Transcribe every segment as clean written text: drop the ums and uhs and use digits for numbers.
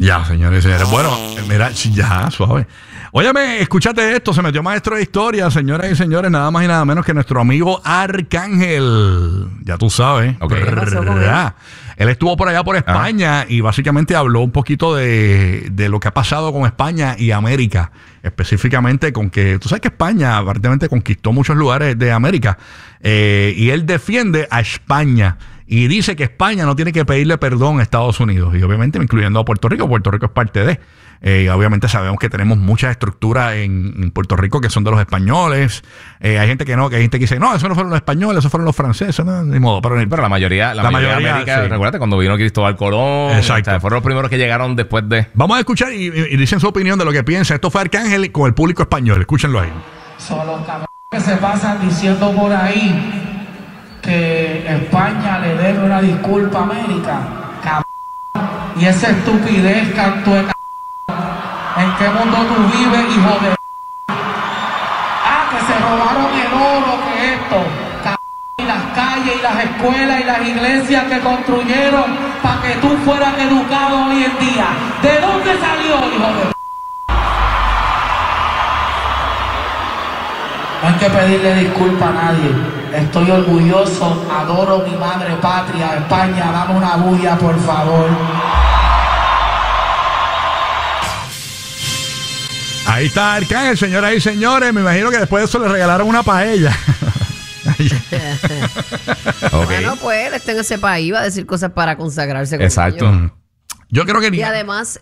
Ya, señores y señores. Bueno, mira, ya, suave. Óyeme, escúchate esto. Se metió maestro de historia, señoras y señores, nada más y nada menos que nuestro amigo Arcángel. Ya tú sabes. Okay. Él estuvo por allá por España y básicamente habló un poquito de lo que ha pasado con España y América. Específicamente con que, tú sabes que España aparentemente conquistó muchos lugares de América y él defiende a España. Y dice que España no tiene que pedirle perdón a Estados Unidos. Y obviamente incluyendo a Puerto Rico. Puerto Rico es parte de. Obviamente sabemos que tenemos muchas estructuras en Puerto Rico que son de los españoles. Hay gente que no, que hay gente que dice, no, eso no fueron los españoles, eso fueron los franceses. No, ni modo. Pero la mayoría de América, sí. Recuerda cuando vino Cristóbal Colón. Exacto. O sea, fueron los primeros que llegaron después de. Vamos a escuchar y dicen su opinión de lo que piensa. Esto fue Arcángel con el público español. Escúchenlo ahí. Son los cabrones que se pasan diciendo por ahí que España le debe una disculpa a América, cabrón. Y esa estupidez, canto de cabrón. ¿En qué mundo tú vives, hijo de que se robaron el oro, que esto, cabrón, y las calles y las escuelas y las iglesias que construyeron para que tú fueras educado hoy en día? ¿De dónde salió, hijo de No hay que pedirle disculpa a nadie. Estoy orgulloso, adoro mi madre patria, España, dame una bulla, por favor. Ahí está Arcángel, señoras y señores. Me imagino que después de eso le regalaron una paella. Bueno, pues él está en ese país, va a decir cosas para consagrarse con Exacto. ellos. Yo creo que y además,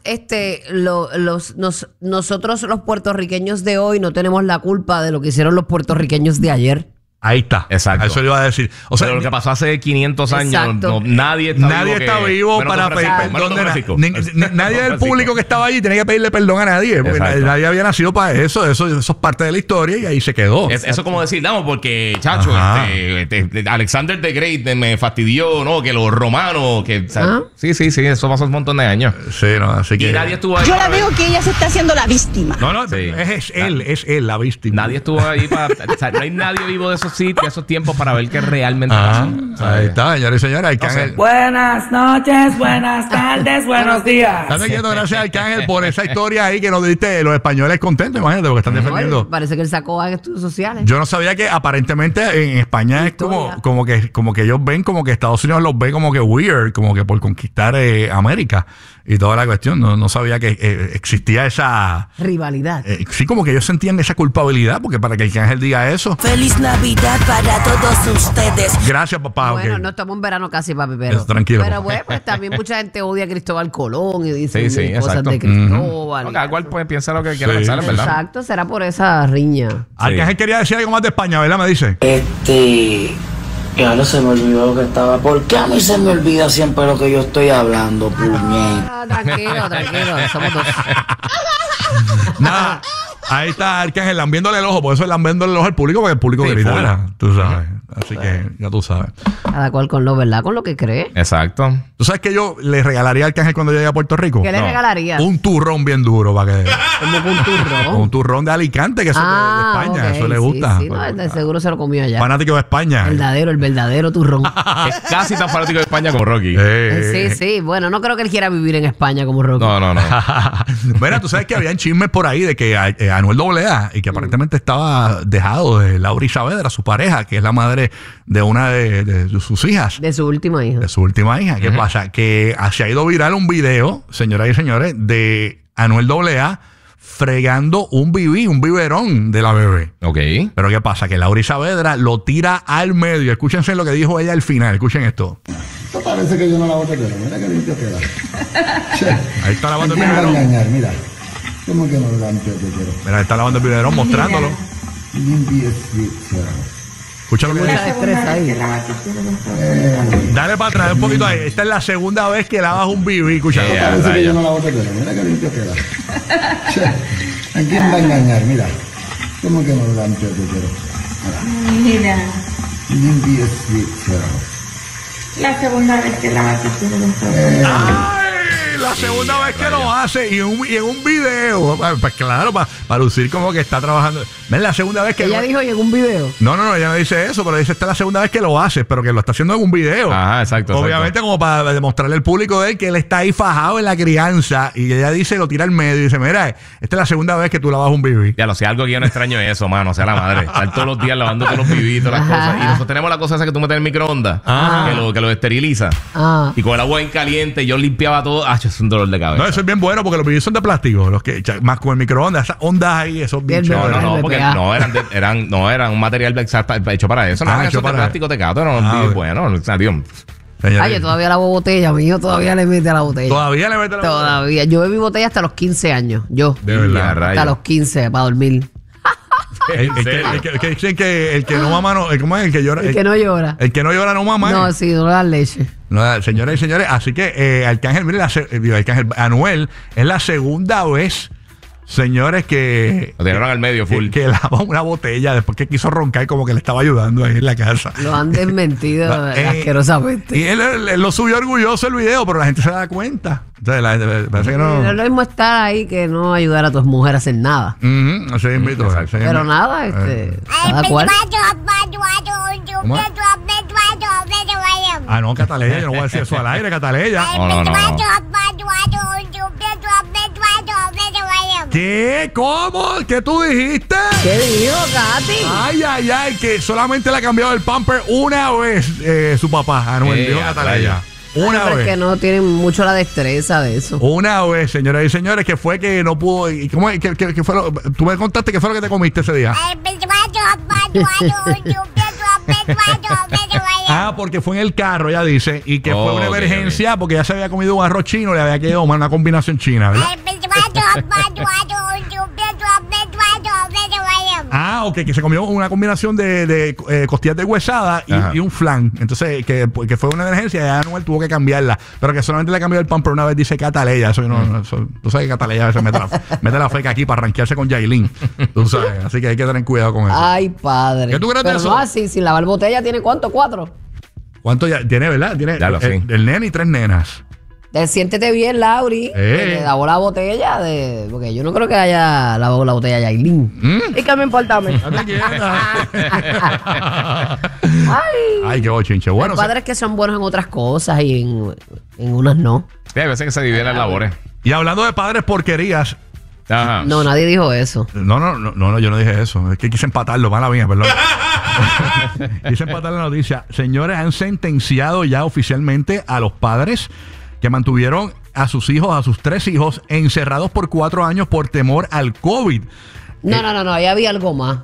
nosotros los puertorriqueños de hoy no tenemos la culpa de lo que hicieron los puertorriqueños de ayer. Ahí está. Exacto. Eso le iba a decir. O sea, pero lo que pasó hace 500 años, nadie está vivo para pedir perdón. Nadie del público que estaba allí tenía que pedirle perdón a nadie. Porque nadie había nacido para eso. Eso es parte de la historia y ahí se quedó. Eso como decir, no, porque, chacho, Alexander the Great me fastidió, ¿no? Que los romanos, que... Sí, eso pasó un montón de años. Sí, no, así que... Y nadie estuvo ahí. Yo la veo que ella se está haciendo la víctima. No, sí. es él la víctima. Nadie estuvo ahí para... O sea, no hay nadie vivo de esos sitios, esos tiempos para ver qué realmente pasó. Ahí está, señores y señores. Arcángel. Buenas noches, buenas tardes, buenos días. Están diciendo gracias, Arcángel, por esa historia ahí que nos diste los españoles contentos, imagínate, porque están defendiendo. Parece que él sacó a estudios sociales. Yo no sabía que aparentemente en España es como que ellos ven como que Estados Unidos los ve como que weird, como que por conquistar América y toda la cuestión. No sabía que existía esa rivalidad. Sí, como que ellos sentían esa culpabilidad, porque para que Arcángel diga eso. Feliz Navidad para todos ustedes. Gracias, papá. Bueno, no estamos en verano casi, papi, pero tranquilo. Pero bueno, pues también mucha gente odia a Cristóbal Colón y dice cosas exacto. de Cristóbal. Cada cual puede pensar lo que quiera pensar, ¿verdad? Exacto, será por esa riña. Arcángel quería decir algo más de España, ¿verdad? Me dice. Ya no se me olvidó lo que estaba. ¿Por qué a mí se me olvida siempre lo que yo estoy hablando, puñet? Tranquilo, somos dos. Nada. Ahí está Arcángel lambiéndole el ojo. Por eso es lambiéndole el ojo al público, porque el público grita. Tú sabes. Así que ya tú sabes. Cada cual con lo, ¿verdad? Con lo que cree. Exacto. ¿Tú sabes que yo le regalaría a Arcángel cuando llegue a Puerto Rico? ¿Qué le regalaría? Un turrón bien duro para que... ¿Cómo que un turrón? Un turrón de Alicante, que es de España. Okay. Eso le gusta. Sí, no, de seguro se lo comió allá. Fanático de España. El verdadero turrón. Es casi tan fanático de España como Rocky. Sí. Bueno, no creo que él quiera vivir en España como Rocky. No. Mira, tú sabes que habían chismes por ahí de que Anuel AA y que aparentemente estaba dejado de Laura Saavedra, su pareja, que es la madre de una de sus hijas. De su última hija. ¿Qué pasa? Que se ha ido viral un video, señoras y señores, de Anuel AA fregando un biberón de la bebé. Ok. Pero ¿qué pasa? Que Laura Saavedra lo tira al medio. Escúchense lo que dijo ella al final. Escuchen esto. Esto parece que yo no lavo tetero. Mira que limpio queda. Ahí está lavando el biberón. biberón. Mira. ¿Cómo que no lo limpio tetero? Mira, está lavando el biberón, mostrándolo. Limpiecito. Escúchalo que dice. Dale para atrás un poquito ahí. Esta es la segunda vez que lavas un bibí. Escúchalo. Parece que yo no lavo tetero. Mira que limpio queda. ¿A quién va a engañar? Mira. ¿Cómo que no lo limpio tetero? Mira. Limpiecito. La segunda vez que lavas tetero. la segunda vez que lo hace y en un video. Pues claro, para lucir como que está trabajando. Es la segunda vez que ella dijo y en un video. No, ella no dice eso, pero dice esta es la segunda vez que lo hace, pero que lo está haciendo en un video. Ajá, exacto. Obviamente como para demostrarle al público de él que él está ahí fajado en la crianza y ella dice, lo tira al medio y dice, mira, esta es la segunda vez que tú lavas un bibí. Ya lo sé, algo que yo no extraño es eso, mano. O sea, la madre. Estar todos los días lavando todos los bibitos, las cosas. Y nosotros tenemos la cosa esa que tú metes en el microondas, que lo esteriliza. Y con el agua en caliente, yo limpiaba todo. Es un dolor de cabeza. No, eso es bien bueno porque los bibís son de plástico. Los que más con el microondas, esas ondas ahí, eso es bien chévere. No, porque eran un material hecho para eso. No, eso de plástico te cago. No, bueno, Dios. Ay, yo todavía lavo botella, mi hijo todavía le mete a la botella. ¿Todavía le mete a la botella? Todavía. Yo bebí botella hasta los 15 años. Yo. De verdad. Hasta los 15 para dormir. El que dicen que el que no mama no, ¿cómo es? El que llora. El que no llora. El que no llora no mama. No, sí, no le da leche. No, señoras y señores, así que Arcángel, mire, Arcángel Anuel es la segunda vez, señores, que lo tiraron al medio full. Que lava una botella después que quiso roncar como que le estaba ayudando ahí en la casa. Lo han desmentido asquerosamente. Y él lo subió orgulloso el video, pero la gente se da cuenta. Entonces, la gente parece que no. No es lo mismo estar ahí que no ayudar a tus mujeres a hacer nada. Así invito. Pero nada, cada cual. No, Cataleya, yo no voy a decir eso al aire, Cataleya. No. ¿Qué? ¿Cómo? ¿Qué tú dijiste? ¿Qué dijo, Katy? Ay, que solamente le ha cambiado el pamper una vez su papá, Anuel, dijo Cataleya. Una vez. Que no tienen mucho la destreza de eso. Una vez, señoras y señores, que fue que no pudo. ¿Y cómo es? ¿Qué fue tú me contaste qué fue lo que te comiste ese día? Porque fue en el carro, ya dice, y que fue una emergencia porque ya se había comido un arroz chino y le había quedado una combinación china, ¿verdad? Que se comió una combinación de costillas de huesada y un flan. Entonces, que fue una emergencia y Anuel tuvo que cambiarla. Pero que solamente le cambió el pan por una vez, dice Cataleya. Eso tú sabes que Cataleya a veces mete la feca aquí para rankearse con Yailin. Tú sabes. Así que hay que tener cuidado con eso. Ay, padre. ¿Qué tú crees de eso? No, así, sin lavar botella, ¿tiene cuánto? 4. ¿Cuánto ya tiene, verdad? Tiene el nene y 3 nenas. Siéntete bien, Lauri. Que le lavó la botella porque yo no creo que haya lavado la botella Yailin. ¿Y qué me importa a mí? Ay, qué bochinche. Bueno, hay padres que son buenos en otras cosas y en unas no. Sí, hay veces que se dividen las labores. Y hablando de padres porquerías. Ajá. No, nadie dijo eso. No, yo no dije eso. Es que quise empatarlo, mala mía, perdón. Quise empatar la noticia. Señores, han sentenciado ya oficialmente a los padres que mantuvieron a sus 3 hijos, encerrados por 4 años por temor al COVID. No, ahí había algo más.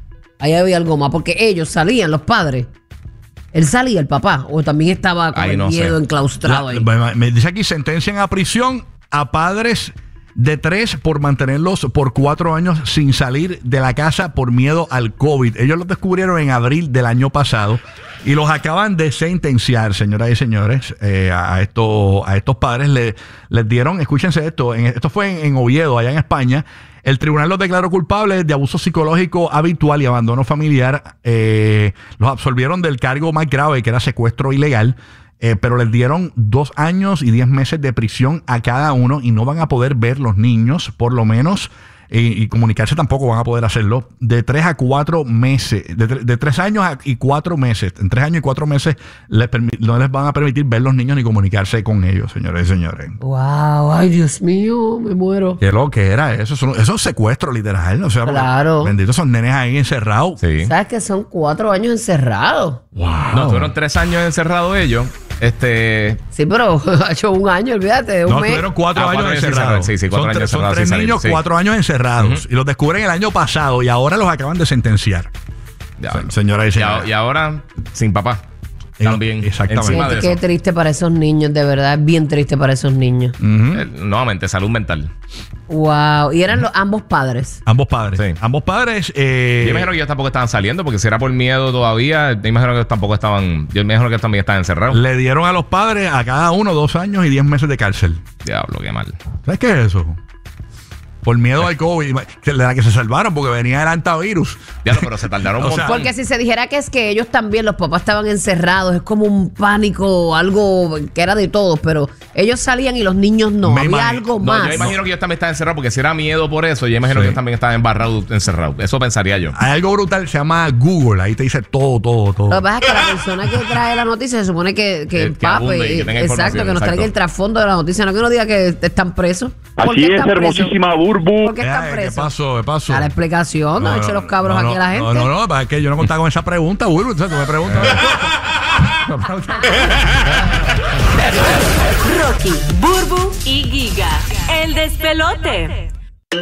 Porque ellos salían, los padres. Él salía, el papá, o también estaba con el miedo enclaustrado ahí. Me dice aquí, sentencian a prisión a padres de 3 por mantenerlos por 4 años sin salir de la casa por miedo al COVID. Ellos los descubrieron en abril del año pasado y los acaban de sentenciar, señoras y señores, a estos padres. Les dieron, escúchense esto, esto fue en Oviedo, allá en España. El tribunal los declaró culpables de abuso psicológico habitual y abandono familiar. Los absolvieron del cargo más grave, que era secuestro ilegal. Pero les dieron 2 años y 10 meses de prisión a cada uno y no van a poder ver los niños, por lo menos, y comunicarse tampoco van a poder hacerlo, de 3 a 4 meses, de 3 años y 4 meses. En 3 años y 4 meses no les van a permitir ver los niños ni comunicarse con ellos, señores y señores. Wow, ay, Dios mío, me muero. ¿Qué lo que era eso? Eso es secuestro literal. O sea, claro. Benditos son nenes ahí encerrados. Sí. ¿Sabes que son 4 años encerrados? Wow. No, tuvieron 3 años encerrados ellos. Sí, pero ha hecho 1 año, olvídate, de un mes. Tuvieron 4 años encerrados. Sí, 4 años encerrados. Son 3 niños, 4 años encerrados. Y los descubren el año pasado y ahora los acaban de sentenciar. Señora y señores. Y ahora sin papá. También. Exactamente. Qué triste para esos niños, de verdad, es bien triste para esos niños. Nuevamente, salud mental. Wow. Y eran ambos padres. Ambos padres. Sí. Ambos padres. Yo imagino que ellos tampoco estaban saliendo, porque si era por miedo todavía, yo imagino que ellos tampoco estaban. Yo imagino que también estaban encerrados. Le dieron a los padres a cada uno 2 años y 10 meses de cárcel. Diablo, qué mal. ¿Sabes qué es eso? por miedo al COVID, de la que se salvaron porque venía el antivirus. Ya, pero se tardaron mucho. Porque si se dijera que es que ellos también, los papás estaban encerrados, es como un pánico, algo que era de todos, pero ellos salían y los niños no. Había algo más. Yo imagino que ellos también estaban encerrados porque si era miedo por eso, yo imagino que ellos también estaban embarrados, encerrados. Eso pensaría yo. Hay algo brutal, se llama Google, ahí te dice todo. Lo que pasa es que la persona que trae la noticia se supone que empape, exacto, que nos traiga el trasfondo de la noticia, no que uno diga que están presos. Así es, hermosísima Burbu. ¿Por qué están presos? ¿Qué pasó? A la explicación, no eche los cabros aquí a la gente. No, es que yo no contaba con esa pregunta, Burbu, entonces tú me preguntas. Rocky, Burbu y Giga, el despelote.